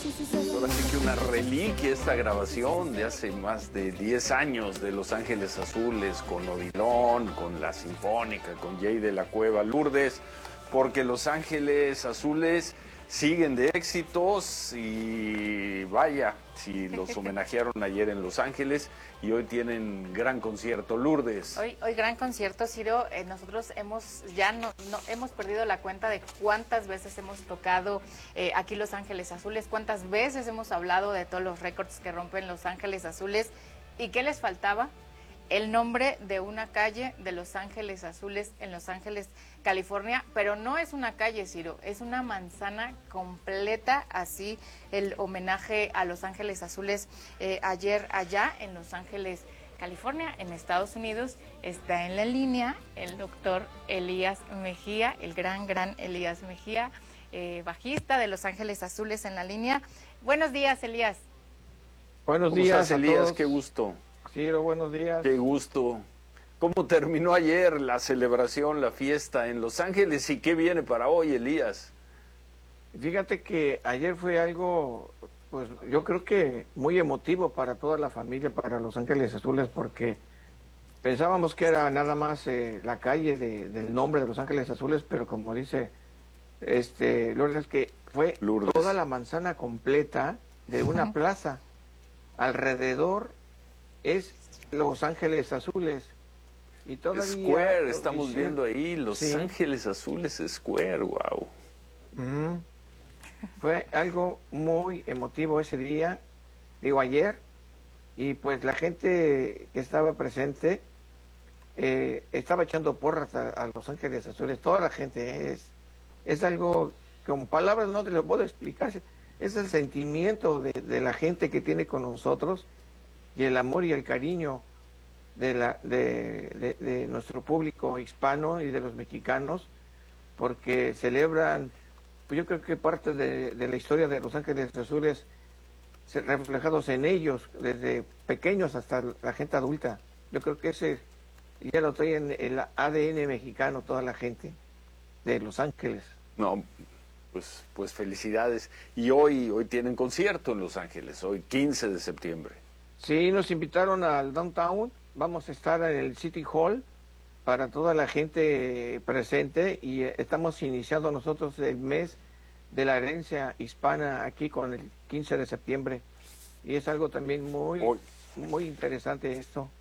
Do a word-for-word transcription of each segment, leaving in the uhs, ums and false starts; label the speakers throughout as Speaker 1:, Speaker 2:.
Speaker 1: Ahora sí que una reliquia esta grabación de hace más de diez años de Los Ángeles Azules con Odilon, con la Sinfónica, con Jay de la Cueva, Lourdes, porque Los Ángeles Azules siguen de éxitos y vaya, si los homenajearon ayer en Los Ángeles y hoy tienen gran concierto. Lourdes.
Speaker 2: Hoy, hoy gran concierto, Ciro. Eh, nosotros hemos ya no, no hemos perdido la cuenta de cuántas veces hemos tocado eh, aquí Los Ángeles Azules, cuántas veces hemos hablado de todos los récords que rompen Los Ángeles Azules. ¿Y qué les faltaba? El nombre de una calle de Los Ángeles Azules en Los Ángeles, California, pero no es una calle, Ciro, es una manzana completa, así el homenaje a Los Ángeles Azules eh, ayer allá en Los Ángeles, California, en Estados Unidos. Está en la línea el doctor Elías Mejía, el gran, gran Elías Mejía, eh, bajista de Los Ángeles Azules en la línea. Buenos días, Elías.
Speaker 3: Buenos
Speaker 1: ¿Cómo
Speaker 3: días,
Speaker 1: estás, Elías?
Speaker 3: todos.
Speaker 1: Qué gusto.
Speaker 3: Ciro, buenos días.
Speaker 1: Qué gusto. ¿Cómo terminó ayer la celebración, la fiesta en Los Ángeles y qué viene para hoy, Elías?
Speaker 3: Fíjate que ayer fue algo, pues yo creo que muy emotivo para toda la familia, para Los Ángeles Azules, porque pensábamos que era nada más eh, la calle de, del nombre de Los Ángeles Azules, pero como dice este Lourdes, que fue
Speaker 1: Lourdes.
Speaker 3: toda la manzana completa de una uh-huh. plaza. Alrededor es Los Ángeles Azules. Y todavía,
Speaker 1: Square, estamos
Speaker 3: hicieron...
Speaker 1: viendo ahí, Los sí. Ángeles Azules Square, wow.
Speaker 3: Mm. Fue algo muy emotivo ese día, digo ayer, y pues la gente que estaba presente eh, estaba echando porras a, a Los Ángeles Azules, toda la gente, es, es algo, con palabras no te lo puedo explicar, es el sentimiento de, de la gente que tiene con nosotros y el amor y el cariño de, la, de, de, de nuestro público hispano y de los mexicanos, porque celebran, pues yo creo que parte de, de la historia de Los Ángeles Azules reflejados en ellos, desde pequeños hasta la gente adulta. Yo creo que ese ya lo trae en el A D N mexicano, toda la gente de Los Ángeles.
Speaker 1: No, pues, pues felicidades. Y hoy, hoy tienen concierto en Los Ángeles, hoy quince de septiembre.
Speaker 3: Sí, nos invitaron al Downtown, vamos a estar en el City Hall para toda la gente presente y estamos iniciando nosotros el mes de la herencia hispana aquí con el quince de septiembre y es algo también muy, hoy. muy interesante esto.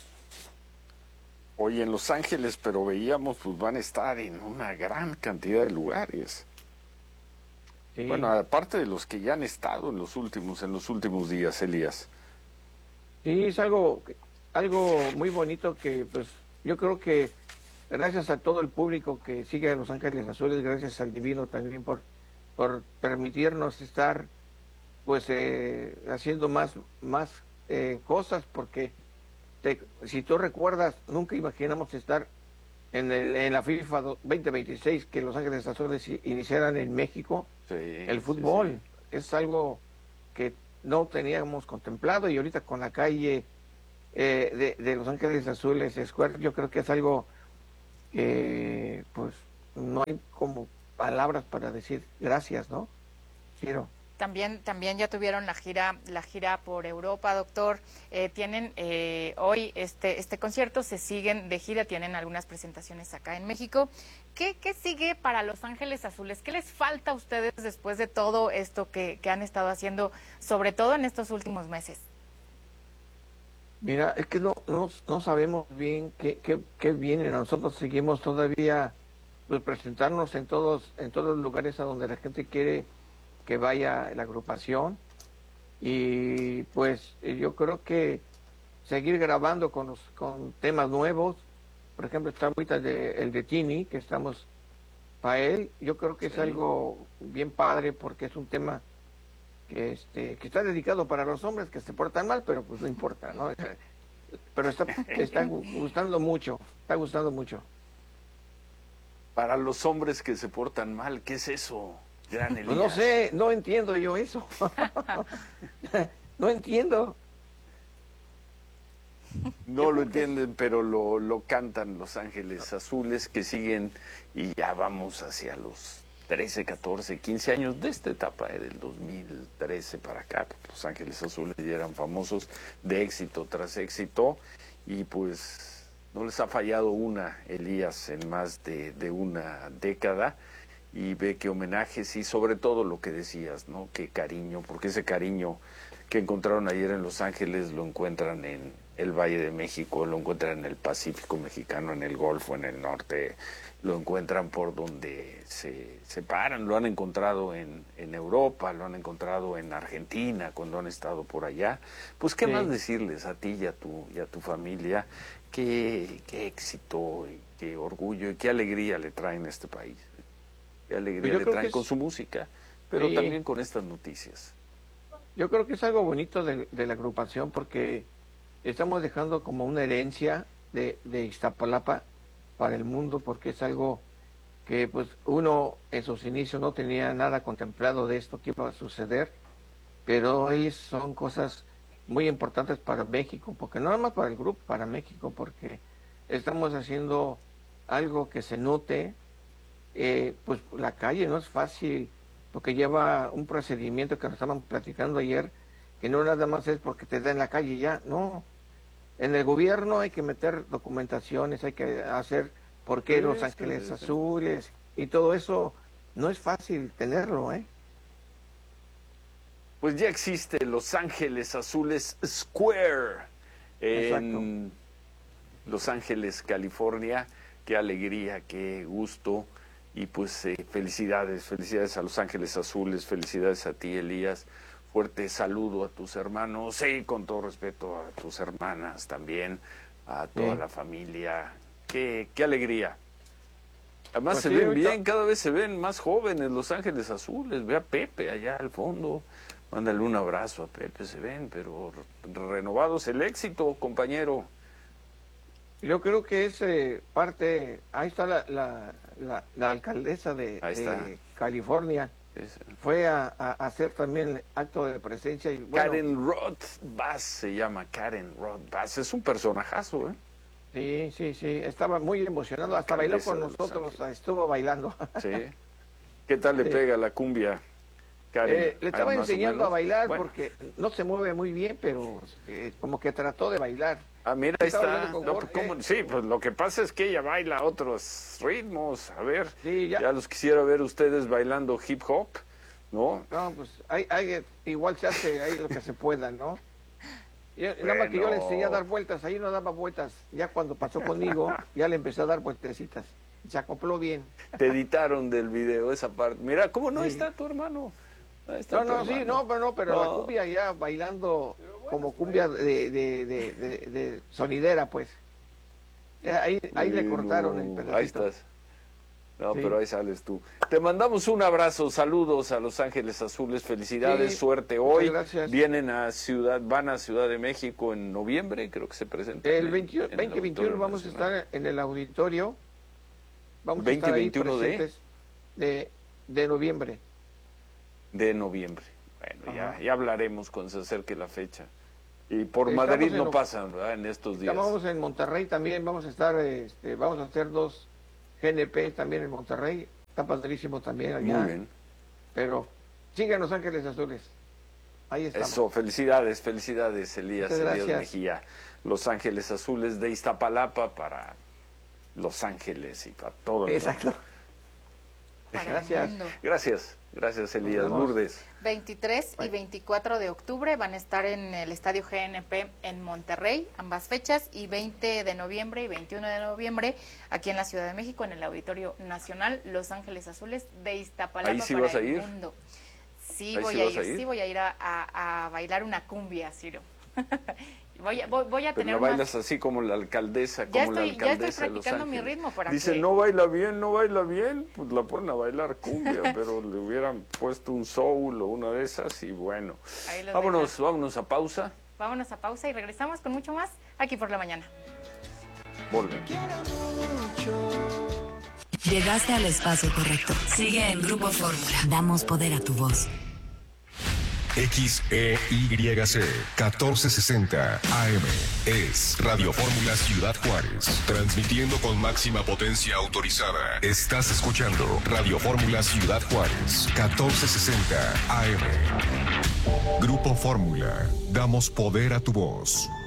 Speaker 1: Hoy en Los Ángeles, pero veíamos pues van a estar en una gran cantidad de lugares. Sí. Bueno, aparte de los que ya han estado en los últimos, en los últimos días, Elías.
Speaker 3: Sí, es algo, algo muy bonito que pues yo creo que gracias a todo el público que sigue a Los Ángeles Azules, gracias al Divino también por, por permitirnos estar pues eh, haciendo más, más eh, cosas, porque te, si tú recuerdas, nunca imaginamos estar en, el, en la FIFA veinte veintiséis, que Los Ángeles Azules iniciaran en México, sí, el fútbol. Sí, sí. Es algo que no teníamos contemplado y ahorita con la calle eh, de, de Los Ángeles Azules Square, yo creo que es algo que pues no hay como palabras para decir gracias, ¿no? Quiero.
Speaker 2: También, también ya tuvieron la gira, la gira por Europa, doctor. Eh, tienen eh, hoy este, este concierto, se siguen de gira, tienen algunas presentaciones acá en México. ¿Qué, qué sigue para Los Ángeles Azules? ¿Qué les falta a ustedes después de todo esto que, que han estado haciendo, sobre todo en estos últimos meses?
Speaker 3: Mira, es que no, no, no sabemos bien qué, qué, qué viene. Nosotros seguimos todavía pues, presentarnos en todos, en todos los lugares a donde la gente quiere que vaya la agrupación y pues yo creo que seguir grabando con los, con temas nuevos. Por ejemplo, está ahorita de, el de Tini, que estamos para él. Yo creo que sí. Es algo bien padre porque es un tema que este que está dedicado para los hombres que se portan mal, pero pues no importa, ¿no? Pero está, está gustando mucho, está gustando mucho.
Speaker 1: Para los hombres que se portan mal, ¿qué es eso? Gran Elías.
Speaker 3: Pues no sé, no entiendo yo eso. No entiendo.
Speaker 1: No lo entienden, pero lo, lo cantan Los Ángeles Azules, que siguen y ya vamos hacia los trece, catorce, quince años de esta etapa, eh, del dos mil trece para acá. Los Ángeles Azules ya eran famosos de éxito tras éxito y pues no les ha fallado una, Elías, en más de, de una década. Y ve qué homenajes y sobre todo lo que decías, ¿no? Qué cariño, porque ese cariño que encontraron ayer en Los Ángeles lo encuentran en el Valle de México, lo encuentran en el Pacífico Mexicano, en el Golfo, en el norte, lo encuentran por donde se separan, lo han encontrado en, en Europa, lo han encontrado en Argentina cuando han estado por allá. Pues qué sí. más decirles a ti y a tu, y a tu familia, qué, qué éxito, y qué orgullo y qué alegría le traen a este país. Qué alegría le traen es... con su música, pero sí. también con estas noticias.
Speaker 3: Yo creo que es algo bonito de, de la agrupación porque estamos dejando como una herencia de, de Iztapalapa para el mundo, porque es algo que pues uno en sus inicios no tenía nada contemplado de esto que iba a suceder, pero hoy son cosas muy importantes para México, porque no nada más para el grupo, para México, porque estamos haciendo algo que se note. Eh, pues la calle no es fácil, porque lleva un procedimiento que nos estaban platicando ayer, que no nada más es porque te da en la calle ya, no. En el gobierno hay que meter documentaciones, hay que hacer por qué sí, Los Ángeles sí, Azules, sí. y todo eso no es fácil tenerlo, ¿eh?
Speaker 1: Pues ya existe Los Ángeles Azules Square en Exacto. Los Ángeles, California. Qué alegría, qué gusto. Y pues eh, felicidades, felicidades a Los Ángeles Azules, felicidades a ti, Elías. Fuerte saludo a tus hermanos, sí, con todo respeto a tus hermanas también, a toda sí. la familia. Qué, qué alegría. Además pues se sí, ven ahorita... bien, cada vez se ven más jóvenes Los Ángeles Azules. Ve a Pepe allá al fondo. Mándale un abrazo a Pepe, se ven, pero renovados. El éxito, compañero.
Speaker 3: Yo creo que es eh, parte, ahí está la, la, la, la alcaldesa de, de California, es, fue a, a hacer también acto de presencia. Y, bueno,
Speaker 1: Karen Roth Bass se llama, Karen Roth Bass, es un personajazo, ¿eh?
Speaker 3: Sí, sí, sí, estaba muy emocionado, hasta bailó con nosotros, estuvo bailando.
Speaker 1: Sí, ¿qué tal le sí. pega la cumbia? Karen,
Speaker 3: eh, le estaba enseñando a bailar bueno. porque no se mueve muy bien, pero eh, como que trató de bailar.
Speaker 1: Ah, mira, ahí está. No, ¿cómo? Sí, pues lo que pasa es que ella baila otros ritmos. A ver, sí, ya. ya los quisiera ver ustedes bailando hip hop, ¿no?
Speaker 3: No, pues hay, hay, igual se hace ahí lo que se pueda, ¿no? Yo, bueno. Nada más que yo le enseñé a dar vueltas, ahí no daba vueltas. Ya cuando pasó conmigo, ya le empecé a dar vueltecitas. Se acopló bien.
Speaker 1: Te editaron del video esa parte. Mira, ¿cómo no sí. está tu hermano?
Speaker 3: No, no, sí, no, pero no, pero no. La cumbia ya bailando bueno, como cumbia de, de, de, de, de sonidera, pues. Ahí, ahí le cortaron el pedacito.
Speaker 1: Ahí estás. No, sí. pero ahí sales tú. Te mandamos un abrazo, saludos a Los Ángeles Azules, felicidades, sí, suerte hoy.
Speaker 3: Gracias.
Speaker 1: Vienen a Ciudad, van a Ciudad de México en noviembre, creo que se presentan.
Speaker 3: El veinte, veinte veintiuno vamos nacional. a estar en el auditorio. Vamos
Speaker 1: veinte,
Speaker 3: a estar ahí
Speaker 1: veintiuno
Speaker 3: presentes de... de de noviembre.
Speaker 1: De noviembre. Bueno, ya, ya hablaremos cuando se acerque la fecha. Y por Estamos Madrid no pasan, ¿verdad? En estos días.
Speaker 3: Estamos en Monterrey también, vamos a estar, este, vamos a hacer dos G N P también en Monterrey. Está padrísimo también allá.
Speaker 1: Muy bien.
Speaker 3: Pero sigan Los Ángeles Azules. Ahí estamos.
Speaker 1: Eso, felicidades, felicidades, Elías, Elías Mejía. Los Ángeles Azules de Iztapalapa para Los Ángeles y para todo el
Speaker 3: Exacto.
Speaker 1: mundo.
Speaker 3: Gracias.
Speaker 1: Gracias. Gracias, Elías. Lourdes.
Speaker 2: veintitrés y veinticuatro de octubre van a estar en el Estadio G N P en Monterrey, ambas fechas, y veinte de noviembre y veintiuno de noviembre aquí en la Ciudad de México, en el Auditorio Nacional Los Ángeles Azules de Iztapalapa.
Speaker 1: ¿Ahí sí
Speaker 2: para
Speaker 1: vas a
Speaker 2: el
Speaker 1: ir?
Speaker 2: Mundo. Sí,
Speaker 1: ¿Ahí
Speaker 2: voy
Speaker 1: sí
Speaker 2: a
Speaker 1: vas
Speaker 2: ir,
Speaker 1: a ir?
Speaker 2: sí voy a ir a, a, a bailar una cumbia, Ciro. Voy a, voy, voy a
Speaker 1: Pero
Speaker 2: tener
Speaker 1: la bailas
Speaker 2: más...
Speaker 1: así como la alcaldesa, como
Speaker 2: ya estoy,
Speaker 1: la alcaldesa
Speaker 2: ya estoy
Speaker 1: de Los
Speaker 2: practicando
Speaker 1: Ángeles.
Speaker 2: mi ritmo para
Speaker 1: Dice,
Speaker 2: que...
Speaker 1: no baila bien, no baila bien, pues la ponen a bailar cumbia, pero le hubieran puesto un soul o una de esas y bueno. Vámonos, dejan. vámonos a pausa.
Speaker 2: Vámonos a pausa y regresamos con mucho más aquí por la mañana.
Speaker 1: Volvemos.
Speaker 4: Llegaste al espacio correcto. Sigue en Grupo Fórmula. Damos poder a tu voz. X E Y C catorce sesenta A M. Es Radio Fórmula Ciudad Juárez. Transmitiendo con máxima potencia autorizada. Estás escuchando Radio Fórmula Ciudad Juárez. catorce sesenta A M. Grupo Fórmula. Damos poder a tu voz.